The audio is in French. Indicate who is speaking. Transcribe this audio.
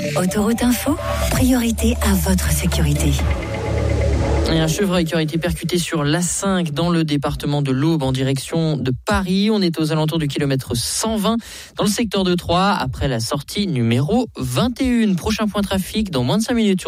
Speaker 1: Autoroute Info, priorité à votre sécurité.
Speaker 2: Et un chevreuil qui aurait été percuté sur l'A5 dans le département de l'Aube en direction de Paris. On est aux alentours du kilomètre 120 dans le secteur de Troyes après la sortie numéro 21. Prochain point trafic dans moins de 5 minutes.